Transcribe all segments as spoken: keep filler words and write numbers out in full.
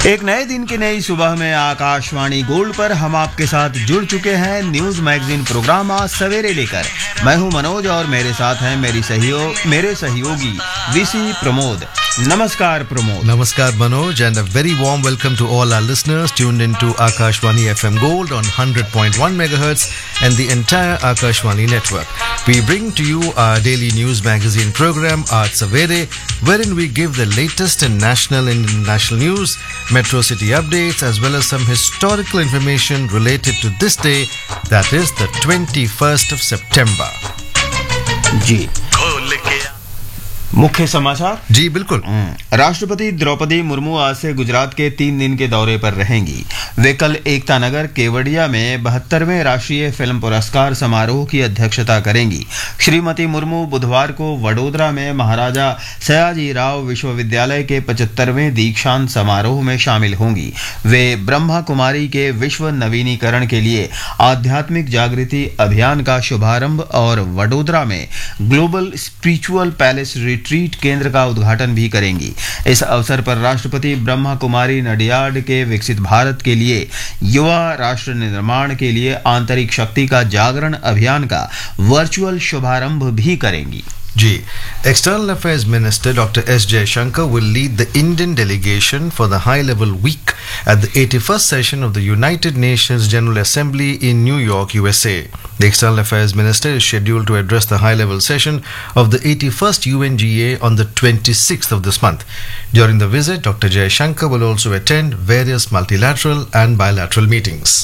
एक नए दिन की नई सुबह में आकाशवाणी गोल्ड पर हम आपके साथ जुड़ चुके हैं न्यूज मैगजीन प्रोग्राम आज सवेरे लेकर। मैं हूं मनोज और मेरे साथ हैं मेरी सहयोग मेरे सहयोगी वीसी प्रमोद। नमस्कार Pramod. Namaskar Manoj and a very warm welcome to all our listeners tuned into Akashwani F M Gold on one hundred point one megahertz and the entire Akashwani network. We bring to you our daily news magazine program Aaj Savere, wherein we give the latest in national and international news, metro city updates as well as some historical information related to this day, that is the twenty-first of September. जी मुख्य समाचार। जी बिल्कुल। राष्ट्रपति द्रौपदी मुर्मू आज से गुजरात के तीन दिन के दौरे पर रहेंगी। वे कल एकता नगर केवड़िया में बहत्तरवें राष्ट्रीय फिल्म पुरस्कार समारोह की अध्यक्षता करेंगी। श्रीमती मुर्मू बुधवार को वडोदरा में महाराजा सयाजी राव विश्वविद्यालय के पचहत्तरवें दीक्षांत समारोह में शामिल होंगी। वे ब्रह्मा कुमारी के विश्व नवीनीकरण के लिए आध्यात्मिक जागृति अभियान का शुभारंभ और वडोदरा में ग्लोबल स्पिरिचुअल पैलेस ट्रीट केंद्र का उद्घाटन भी करेंगी। इस अवसर पर राष्ट्रपति ब्रह्मा कुमारी नडियाड के विकसित भारत के लिए युवा राष्ट्र निर्माण के लिए आंतरिक शक्ति का जागरण अभियान का वर्चुअल शुभारंभ भी करेंगी। G. External Affairs Minister Doctor S. Jaishankar will lead the Indian delegation for the high-level week at the eighty-first session of the United Nations General Assembly in New York, U S A. The External Affairs Minister is scheduled to address the high-level session of the eighty-first U N G A on the twenty-sixth of this month. During the visit, Doctor Jaishankar will also attend various multilateral and bilateral meetings.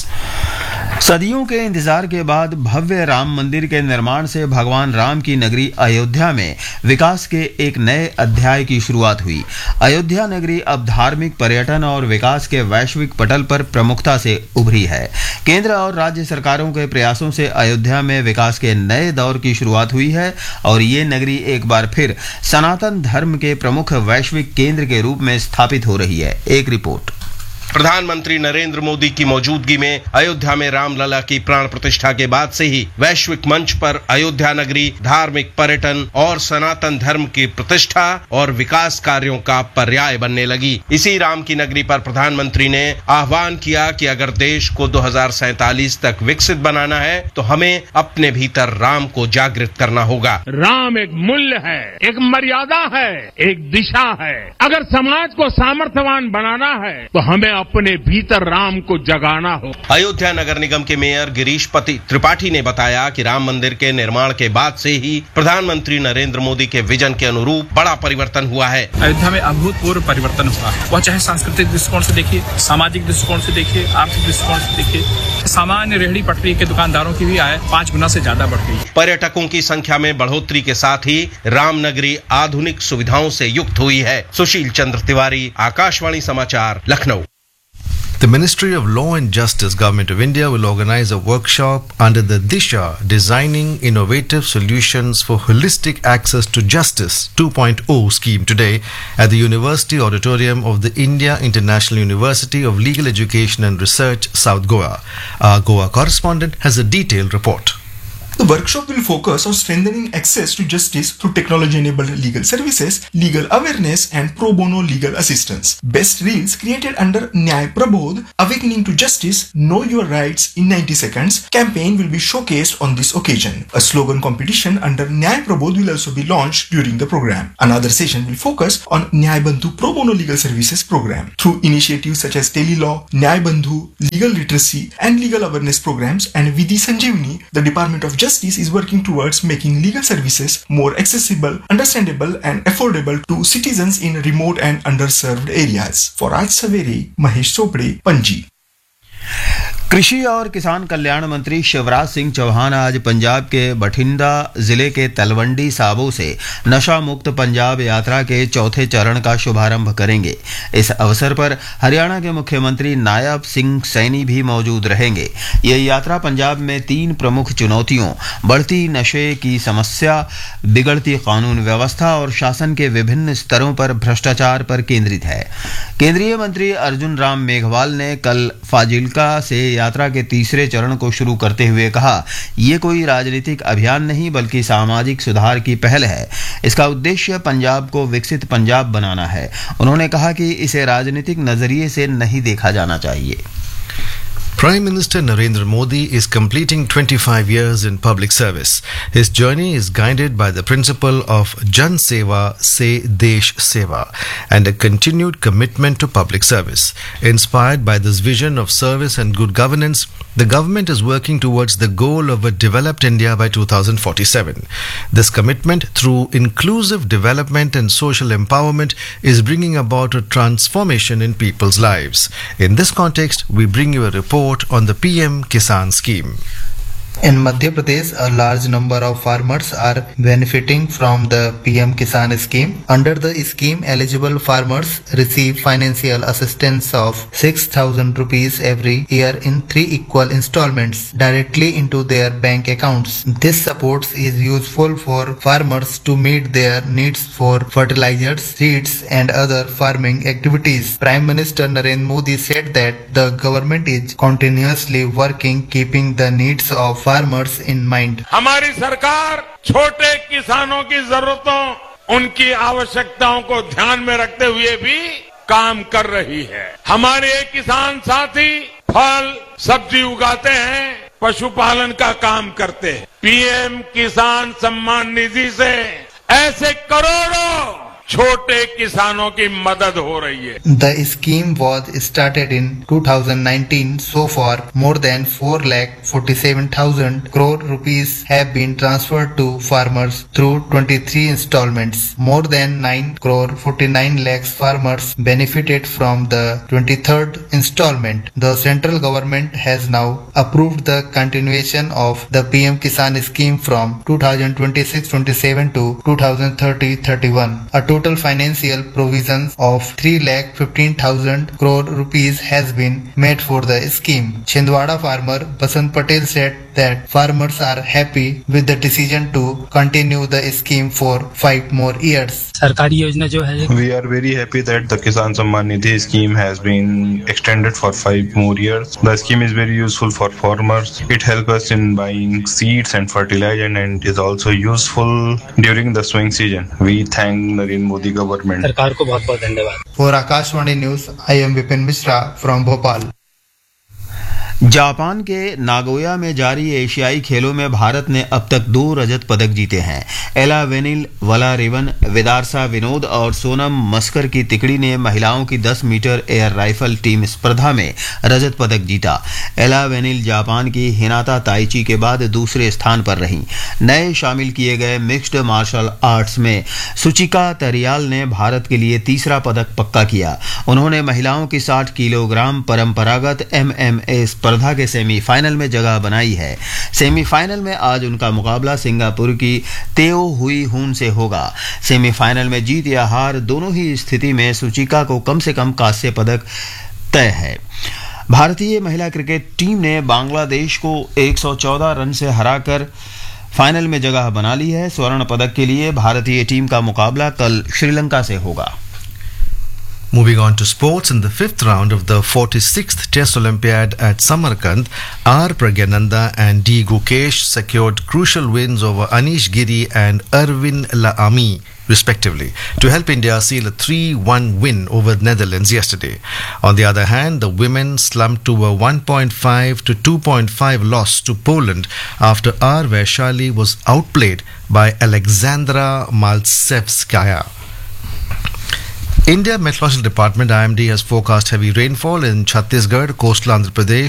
सदियों के इंतजार के बाद भव्य राम मंदिर के निर्माण से भगवान राम की नगरी अयोध्या में विकास के एक नए अध्याय की शुरुआत हुई। अयोध्या नगरी अब धार्मिक, पर्यटन और विकास के वैश्विक पटल पर प्रमुखता से उभरी है। केंद्र और राज्य सरकारों के प्रयासों से अयोध्या में विकास के नए दौर की शुरुआत हुई है और ये नगरी एक बार फिर सनातन धर्म के प्रमुख वैश्विक केंद्र के रूप में स्थापित हो रही है। एक रिपोर्ट। प्रधानमंत्री नरेंद्र मोदी की मौजूदगी में अयोध्या में रामलला की प्राण प्रतिष्ठा के बाद से ही वैश्विक मंच पर अयोध्या नगरी धार्मिक, पर्यटन और सनातन धर्म की प्रतिष्ठा और विकास कार्यों का पर्याय बनने लगी। इसी राम की नगरी पर प्रधानमंत्री ने आह्वान किया कि अगर देश को दो हजार सैतालीस तक विकसित बनाना है तो हमें अपने भीतर राम को जागृत करना होगा। राम एक मूल्य है, एक मर्यादा है, एक दिशा है। अगर समाज को सामर्थ्यवान बनाना है तो हमें अपने भीतर राम को जगाना हो। अयोध्या नगर निगम के मेयर गिरीशपति त्रिपाठी ने बताया कि राम मंदिर के निर्माण के बाद से ही प्रधानमंत्री नरेंद्र मोदी के विजन के अनुरूप बड़ा परिवर्तन हुआ है। अयोध्या में अभूतपूर्व परिवर्तन हुआ है। वह चाहे सांस्कृतिक दृष्टिकोण से देखिए, सामाजिक दृष्टिकोण से देखिए, आर्थिक दृष्टिकोण से देखिए, सामान्य रेहड़ी पटरी के दुकानदारों की भी आय पांच गुना से ज्यादा बढ़ गई। पर्यटकों की संख्या में बढ़ोतरी के साथ ही राम नगरी आधुनिक सुविधाओं से युक्त हुई है। सुशील चंद्र तिवारी, आकाशवाणी समाचार, Lucknow. The Ministry of Law and Justice, Government of India, will organize a workshop under the Disha Designing Innovative Solutions for Holistic Access to Justice two point oh scheme today at the University Auditorium of the India International University of Legal Education and Research, South Goa. Our Goa correspondent has a detailed report. The workshop will focus on strengthening access to justice through technology-enabled legal services, legal awareness, and pro bono legal assistance. Best reels created under Nyay Prabodh, Awakening to Justice, Know Your Rights in ninety seconds campaign will be showcased on this occasion. A slogan competition under Nyay Prabodh will also be launched during the program. Another session will focus on Nyay Bandhu Pro Bono Legal Services program. Through initiatives such as Telelaw, Nyay Bandhu, legal literacy, and legal awareness programs, and Vidhi Sanjeevani, the Department of Justice Justice is working towards making legal services more accessible, understandable and affordable to citizens in remote and underserved areas. For Aaj Savere, Mahesh Chopde, Panji. कृषि और किसान कल्याण मंत्री शिवराज सिंह चौहान आज पंजाब के बठिंडा जिले के तलवंडी साबो से नशा मुक्त पंजाब यात्रा के चौथे चरण का शुभारंभ करेंगे। इस अवसर पर हरियाणा के मुख्यमंत्री नायब सिंह सैनी भी मौजूद रहेंगे। यह यात्रा पंजाब में तीन प्रमुख चुनौतियों बढ़ती नशे की समस्या, बिगड़ती कानून व्यवस्था और शासन के विभिन्न स्तरों पर भ्रष्टाचार पर केंद्रित है। केंद्रीय मंत्री अर्जुन राम मेघवाल ने कल फाजिल्का से यात्रा के तीसरे चरण को शुरू करते हुए कहा, ये कोई राजनीतिक अभियान नहीं बल्कि सामाजिक सुधार की पहल है। इसका उद्देश्य पंजाब को विकसित पंजाब बनाना है। उन्होंने कहा कि इसे राजनीतिक नजरिए से नहीं देखा जाना चाहिए। Prime Minister Narendra Modi is completing twenty-five years in public service. His journey is guided by the principle of Jan Seva Se Desh Seva and a continued commitment to public service. Inspired by this vision of service and good governance, the government is working towards the goal of a developed India by two thousand forty-seven. This commitment through inclusive development and social empowerment is bringing about a transformation in people's lives. In this context, we bring you a report on the P M Kisan scheme. In Madhya Pradesh, a large number of farmers are benefiting from the P M Kisan scheme. Under the scheme, eligible farmers receive financial assistance of six thousand rupees every year in three equal installments directly into their bank accounts. This support is useful for farmers to meet their needs for fertilizers, seeds and other farming activities. Prime Minister Narendra Modi said that the government is continuously working keeping the needs of farmers in mind. हमारी सरकार छोटे किसानों की जरूरतों, उनकी आवश्यकताओं को ध्यान में रखते हुए भी काम कर रही है। हमारे किसान साथी फल, सब्जी उगाते हैं, पशुपालन का काम करते हैं। पीएम किसान सम्मान निधि से ऐसे करोड़ों छोटे किसानों की मदद हो रही है। The scheme was started in two thousand nineteen. So far, more than four lakh forty-seven thousand crore rupees have been transferred to farmers through twenty-three installments. More than nine crore forty-nine lakhs farmers benefited from the twenty-third installment. The central government has now approved the continuation of the P M Kisan scheme from two thousand twenty-six twenty-seven to two thousand thirty thirty-one. A total financial provisions of three lakh fifteen thousand crore rupees has been made for the scheme. Chhindwada farmer Basant Patel said that farmers are happy with the decision to continue the scheme for five more years. सरकारी योजना जो है, we are very happy that the Kisan Samman Nidhi scheme has been extended for five more years. The scheme is very useful for farmers. It helps us in buying seeds and fertilizer and is also useful during the sowing season. We thank Narendra Modi government. सरकार को बहुत बहुत धन्यवाद। For Akashvani News, I am Vipin Mishra from Bhopal. Japan के Nagoya में जारी एशियाई खेलों में भारत ने अब तक दो रजत पदक जीते हैं। एला वेनिल वलारिवन, विदारसा विनोद और सोनम मस्कर की तिकड़ी ने महिलाओं की दस मीटर एयर राइफल टीम स्पर्धा में रजत पदक जीता। एला वेनिल जापान की हिनाता ताइची के बाद दूसरे स्थान पर रहीं। नए शामिल किए गए मिक्स्ड मार्शल आर्ट्स में सुचिका तरियाल ने भारत के लिए तीसरा पदक पक्का किया। उन्होंने महिलाओं की साठ किलोग्राम परंपरागत एमएमए स्पर्धा के सेमीफाइनल में जगह बनाई है। सेमीफाइनल में आज उनका मुकाबला सिंगापुर की तेओ हुई हुन से होगा। सेमीफाइनल में जीत या हार दोनों ही स्थिति में सुचिका को कम से कम कांस्य पदक तय है। भारतीय महिला क्रिकेट टीम ने बांग्लादेश को एक सौ चौदह रन से हराकर फाइनल में जगह बना ली है। स्वर्ण पदक के लिए भारतीय टीम का मुकाबला कल श्रीलंका से होगा। Moving on to sports, in the fifth round of the forty-sixth Test Olympiad at Samarkand, R. Pragyananda and D. Gukesh secured crucial wins over Anish Giri and Erwin Laami, respectively, to help India seal a three one win over Netherlands yesterday. On the other hand, the women slumped to a one point five to two point five loss to Poland after R. Vaishali was outplayed by Alexandra Maltsevskaya. India Meteorological Department I M D has forecast heavy rainfall in Chhattisgarh, coastal Andhra Pradesh,